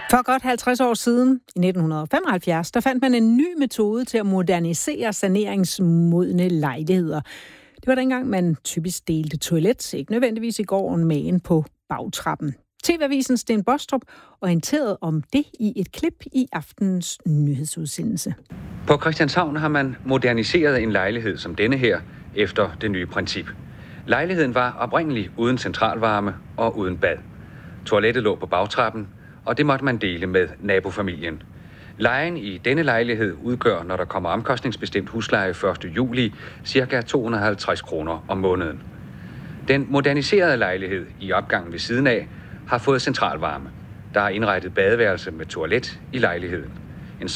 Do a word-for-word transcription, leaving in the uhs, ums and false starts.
For godt halvtreds år siden, i nitten femoghalvfjerds, der fandt man en ny metode til at modernisere saneringsmodne lejligheder. Det var dengang, man typisk delte toilet, ikke nødvendigvis i gården, med en på bagtrappen. T V-avisen Sten Bostrup orienterede om det i et klip i aftenens nyhedsudsendelse. På Christianshavn har man moderniseret en lejlighed som denne her efter det nye princip. Lejligheden var oprindeligt uden centralvarme og uden bad. Toilettet lå på bagtrappen, og det måtte man dele med nabofamilien. Lejen i denne lejlighed udgør, når der kommer omkostningsbestemt husleje første juli, ca. to hundrede og halvtreds kroner om måneden. Den moderniserede lejlighed i opgangen ved siden af har fået centralvarme. Der er indrettet badeværelse med toilet i lejligheden.